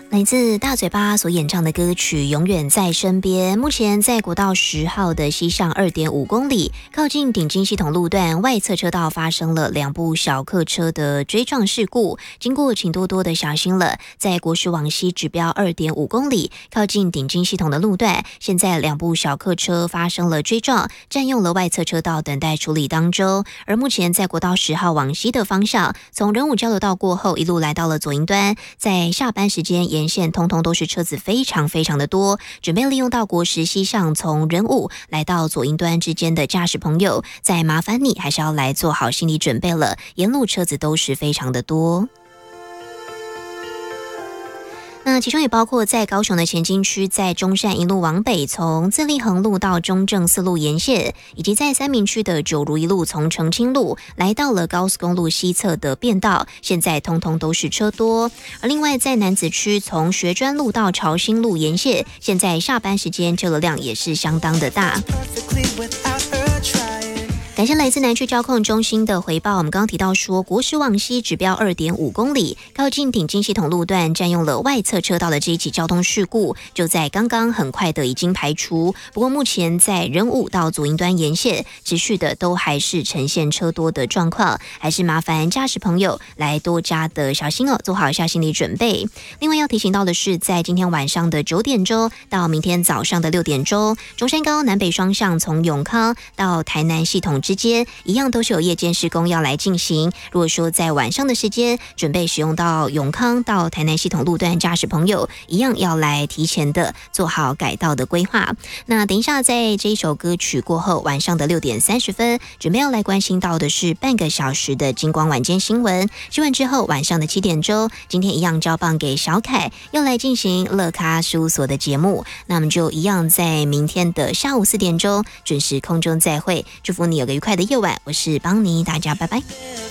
来自大嘴巴所演唱的歌曲《永远在身边》，目前在国道10号的西上2.5公里，靠近顶金系统路段外侧车道发生了2部小客车的追撞事故，经过请多多的小心了。在国十往西指标2.5公里，靠近顶金系统的路段，现在2部小客车发生了追撞，占用了外侧车道，等待处理当中。而目前在国道10号往西的方向，从仁武交流道过后，一路来到了左营端，在下班时间沿线通通都是车子非常的多，准备利用到国十西上从仁武来到左营端之间的驾驶朋友，再麻烦你还是要来做好心理准备了，沿路车子都是非常的多。那其中也包括在高雄的前金区，在中山一路往北从自立横路到中正四路沿线，以及在三民区的九如一路从澄清路来到了高速公路西侧的便道，现在通通都是车多。而另外在楠梓区从学专路到潮兴路沿线，现在下班时间车流量也是相当的大。感谢来自南区交控中心的回报，我们刚刚提到说，国十往西指标2.5公里，靠近顶金系统路段占用了外侧车道的这一起交通事故，就在刚刚很快的已经排除。不过目前在仁武到左营端沿线持续的都还是呈现车多的状况，还是麻烦驾驶朋友来多加的小心哦，做好一下心理准备。另外要提醒到的是，在今天晚上的9点钟到明天早上的6点钟，中山高南北双向从永康到台南系统之间一样都是有夜间施工要来进行。如果说在晚上的时间准备使用到永康到台南系统路段，驾驶朋友一样要来提前的做好改道的规划。那等一下在这一首歌曲过后，晚上的6点30分，准备要来关心到的是半个小时的金光晚间新闻。新闻之后，晚上的7点钟，今天一样交棒给小凯，要来进行乐咖事务所的节目。那我们就一样在明天的下午4点钟准时空中再会，祝福你有个愉快的夜晚，我是邦尼，大家拜拜。